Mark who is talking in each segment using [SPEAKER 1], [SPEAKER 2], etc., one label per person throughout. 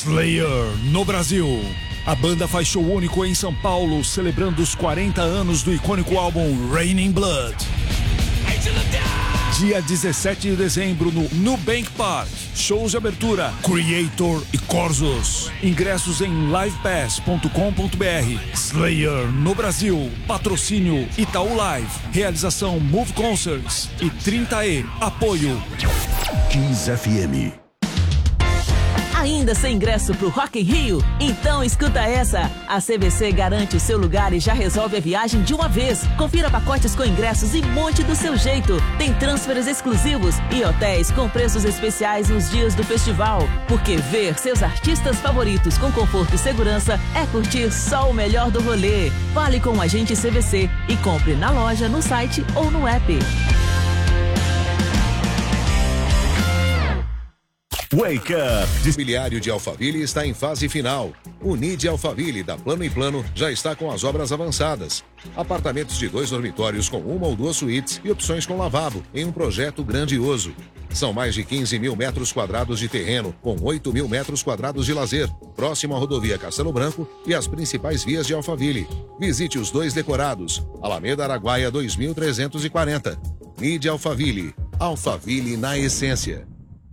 [SPEAKER 1] Slayer no Brasil. A banda faz show único em São Paulo, celebrando os 40 anos do icônico álbum Raining Blood. Dia 17 de dezembro no Nubank Park. Shows de abertura Creator e Corsos. Ingressos em livepass.com.br. Slayer no Brasil. Patrocínio Itaú Live. Realização Move Concerts e 30E. Apoio
[SPEAKER 2] Kiss FM.
[SPEAKER 3] Ainda sem ingresso pro Rock in Rio? Então escuta essa! A CVC garante o seu lugar e já resolve a viagem de uma vez. Confira pacotes com ingressos e monte do seu jeito. Tem transferes exclusivos e hotéis com preços especiais nos dias do festival. Porque ver seus artistas favoritos com conforto e segurança é curtir só o melhor do rolê. Fale com o agente CVC e compre na loja, no site ou no app.
[SPEAKER 2] Wake Up!
[SPEAKER 4] Imobiliário de Alphaville está em fase final. O NID Alphaville da Plano em Plano já está com as obras avançadas. Apartamentos de 2 dormitórios com 1 ou 2 suítes e opções com lavabo em um projeto grandioso. São mais de 15 mil metros quadrados de terreno, com 8 mil metros quadrados de lazer, próximo à rodovia Castelo Branco e as principais vias de Alphaville. Visite os 2 decorados. Alameda Araguaia 2340. NID Alphaville. Alphaville na essência.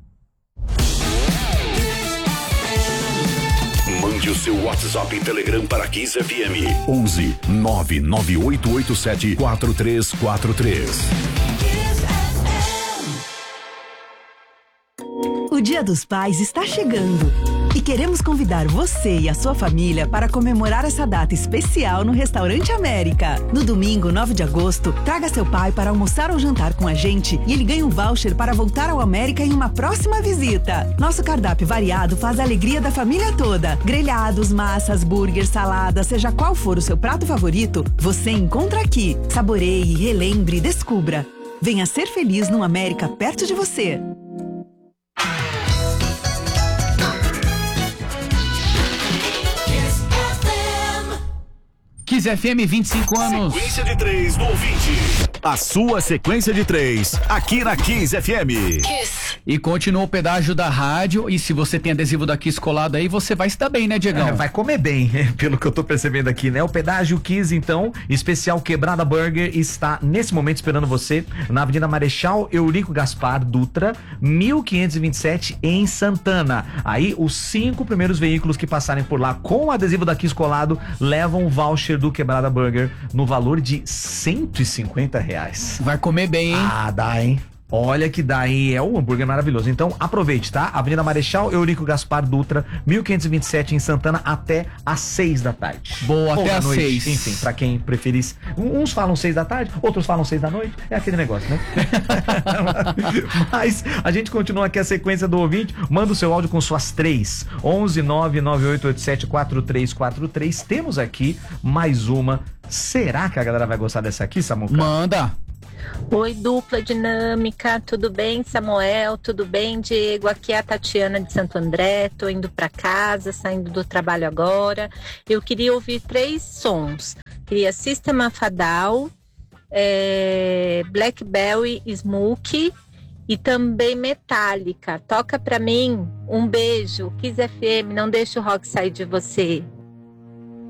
[SPEAKER 2] Mande o seu WhatsApp e Telegram para Kiss FM. 11 99887 4343.
[SPEAKER 5] O Dia dos Pais está chegando e queremos convidar você e a sua família para comemorar essa data especial no Restaurante América. No domingo, 9 de agosto, traga seu pai para almoçar ou jantar com a gente e ele ganha um voucher para voltar ao América em uma próxima visita. Nosso cardápio variado faz a alegria da família toda. Grelhados, massas, burgers, salada, seja qual for o seu prato favorito, você encontra aqui. Saboreie, relembre, descubra. Venha ser feliz no América perto de você.
[SPEAKER 6] Kiss FM, 25 anos.
[SPEAKER 2] Sequência de 3 do ouvinte. A sua sequência de 3, aqui na Kiss FM.
[SPEAKER 6] Kiss. E continua o pedágio da rádio. E se você tem adesivo da Kiss colado aí, você vai se dar bem, né, Diegão?
[SPEAKER 7] Vai comer bem, pelo que eu tô percebendo aqui, né? O pedágio Kiss, então, especial Quebrada Burger, está nesse momento esperando você na Avenida Marechal Eurico Gaspar Dutra, 1527, em Santana. Aí, os 5 primeiros veículos que passarem por lá com o adesivo da Kiss colado levam o voucher do Quebrada Burger no valor de R$150.
[SPEAKER 6] Vai comer bem, hein?
[SPEAKER 7] Ah, dá, hein? Olha que dá, hein? É um hambúrguer maravilhoso. Então, aproveite, tá? Avenida Marechal Eurico Gaspar Dutra, 1527, em Santana, até às 6 da tarde.
[SPEAKER 6] Boa,
[SPEAKER 7] ou
[SPEAKER 6] até às 6.
[SPEAKER 7] Enfim, pra quem preferir. Uns falam 6 da tarde, outros falam 6 da noite. É aquele negócio, né? Mas a gente continua aqui a sequência do ouvinte. Manda o seu áudio com suas 3. 11 99887 4343. Temos aqui mais uma. Será que a galera vai gostar dessa aqui, Samuca?
[SPEAKER 6] Manda!
[SPEAKER 8] Oi, dupla dinâmica, tudo bem, Samuel? Tudo bem, Diego? Aqui é a Tatiana de Santo André, tô indo pra casa, saindo do trabalho agora. Eu queria ouvir 3 sons. Queria System of a Down, Blackberry Smoke e também Metallica. Toca pra mim, um beijo, Kiss FM, não deixa o rock sair de você.